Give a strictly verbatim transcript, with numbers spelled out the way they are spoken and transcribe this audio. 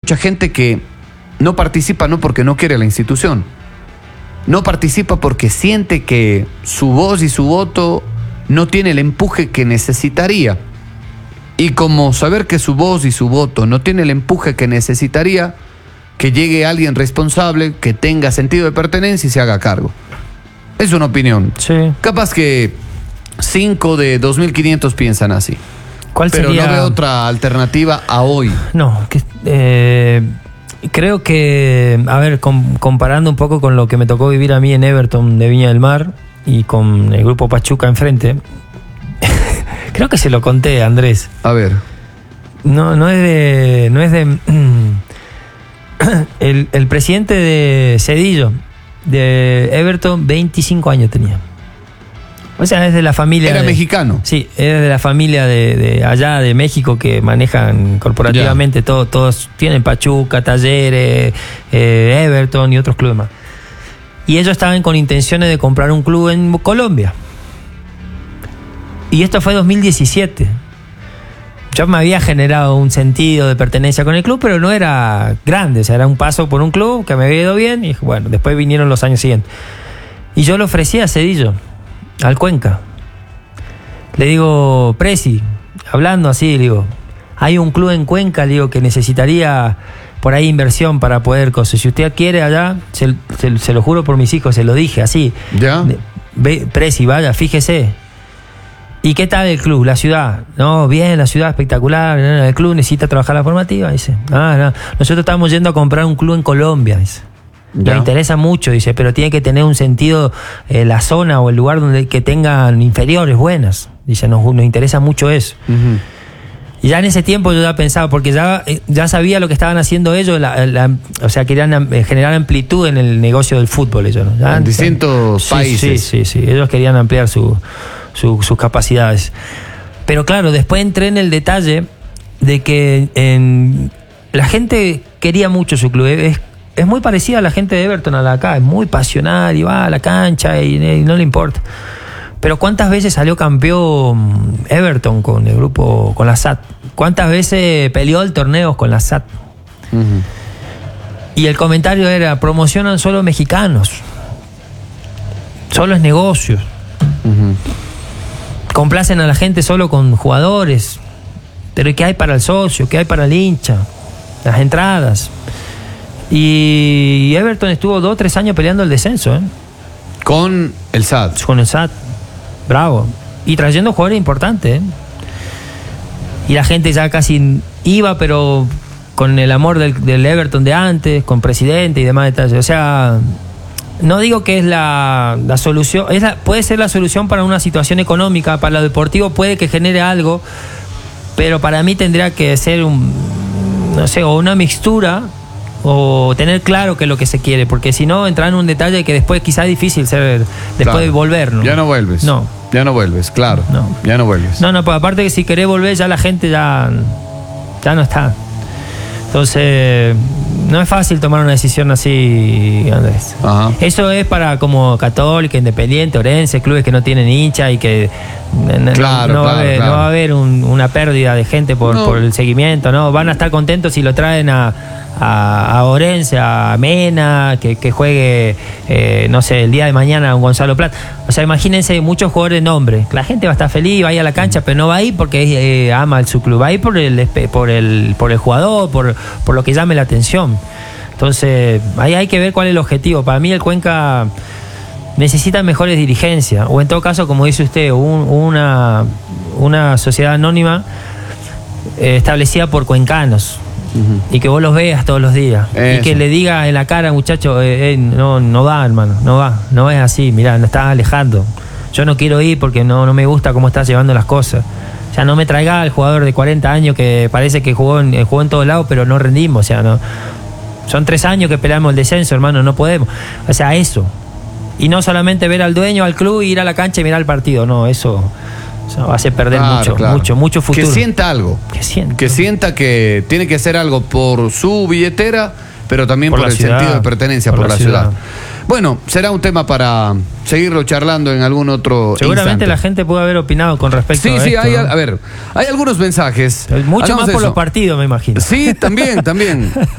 mucha gente que no participa no porque no quiere la institución. No participa porque siente que su voz y su voto no tiene el empuje que necesitaría. Y como saber que su voz y su voto no tiene el empuje que necesitaría, que llegue alguien responsable, que tenga sentido de pertenencia y se haga cargo. Es una opinión. Sí. Capaz que cinco de dos mil quinientos piensan así. ¿Cuál Pero sería? no veo otra alternativa a hoy. No, que, eh, creo que, a ver, com, comparando un poco con lo que me tocó vivir a mí en Everton de Viña del Mar y con el grupo Pachuca enfrente, creo que se lo conté, Andrés. A ver. No, no es de, no es de el, el presidente de Cedillo de Everton, veinticinco años tenía. O sea, es de la familia. Era de, mexicano. Sí, es de la familia de, de allá de México que manejan corporativamente todo, todos tienen Pachuca, Talleres, eh, Everton y otros clubes más. Y ellos estaban con intenciones de comprar un club en Colombia. Y esto fue dos mil diecisiete. Yo me había generado un sentido de pertenencia con el club, pero no era grande. O sea, era un paso por un club que me había ido bien. Y bueno, después vinieron los años siguientes. Y yo le ofrecí a Cedillo, al Cuenca. Le digo, Presi, hablando así, le digo, hay un club en Cuenca, le digo, que necesitaría por ahí inversión para poder cosas. Si usted quiere allá, se, se, se lo juro por mis hijos, se lo dije así. ¿Ya? Ve, Presi, vaya, fíjese. ¿Y qué tal el club, la ciudad? No, bien, la ciudad espectacular. El club necesita trabajar la formativa, dice. Ah, no. Nosotros estamos yendo a comprar un club en Colombia, dice. Ya. Me interesa mucho, dice, pero tiene que tener un sentido eh, la zona o el lugar donde que tengan inferiores buenas. Dice, nos, nos interesa mucho eso. Uh-huh. Y ya en ese tiempo yo ya pensaba, porque ya, ya sabía lo que estaban haciendo ellos, la, la, o sea, querían generar amplitud en el negocio del fútbol ellos, ¿no? Ya, en distintos sí, países. Sí, sí, sí, ellos querían ampliar su, su, sus capacidades. Pero claro, después entré en el detalle de que en, la gente quería mucho su club. Es, es muy parecida a la gente de Everton a la acá, es muy pasional y va a la cancha y, y no le importa. Pero ¿cuántas veces salió campeón Everton con el grupo, con la S A T? ¿Cuántas veces peleó el torneo con la S A T? Uh-huh. Y el comentario era, promocionan solo mexicanos, solo es negocios, uh-huh. complacen a la gente solo con jugadores, pero ¿qué hay para el socio? ¿Qué hay para el hincha? Las entradas. Y Everton estuvo dos o tres años peleando el descenso, ¿eh? Con el S A T. Con el S A T. Bravo. Y trayendo jugadores importantes, ¿eh? Y la gente ya casi iba, pero con el amor del, del Everton de antes, con presidente y demás detalles. O sea, no digo que es la, la solución, es la, puede ser la solución para una situación económica, para lo deportivo puede que genere algo, pero para mí tendría que ser un, no sé, o una mixtura, o tener claro qué es lo que se quiere, porque si no entrar en un detalle que después quizá es difícil ser, después claro. de volver, ¿no? Ya no vuelves. No. Ya no vuelves, claro. No. Ya no vuelves. No, no, pues aparte que si querés volver ya la gente ya, ya no está. Entonces, no es fácil tomar una decisión así, Andrés. Ajá. Eso es para como Católica, Independiente, Orense, clubes que no tienen hincha y que no, claro, no, claro, va, a haber, claro. no va a haber un, una pérdida de gente por, no. por el seguimiento, ¿no? Van a estar contentos si lo traen a, a, a Orense, a Mena, que, que juegue, eh, no sé, el día de mañana a un Gonzalo Plat. O sea, imagínense muchos jugadores de nombre. La gente va a estar feliz, va a ir a la cancha, pero no va a ir porque eh, ama su club, va a ir por el, por el, por el jugador, por, por lo que llame la atención. Entonces, ahí hay que ver cuál es el objetivo. Para mí el Cuenca necesita mejores dirigencias, o en todo caso, como dice usted, un, una, una sociedad anónima eh, establecida por cuencanos. Uh-huh. Y que vos los veas todos los días. Eso. Y que le diga en la cara, muchacho, eh, eh, no, no va, hermano, no va, no es así, mirá, nos estás alejando. Yo no quiero ir porque no, no me gusta cómo estás llevando las cosas. O sea, no me traiga al jugador de cuarenta años que parece que jugó en, jugó en todos lados, pero no rendimos. O sea, no. Son tres años que peleamos el descenso, hermano, no podemos. O sea, eso. Y no solamente ver al dueño, al club, y ir a la cancha y mirar el partido. No, eso, eso va a hacer perder claro, mucho, claro. mucho, mucho futuro. Que sienta algo. Que sienta. Que sienta que tiene que hacer algo por su billetera, pero también por, por el ciudad, sentido de pertenencia, por, por la, la ciudad. ciudad. Bueno, será un tema para seguirlo charlando en algún otro Seguramente instante. La gente puede haber opinado con respecto sí, a sí, esto. Sí, sí, ¿no? a ver, hay algunos mensajes. Mucho Hagamos más por eso. los partidos, me imagino. Sí, también, también.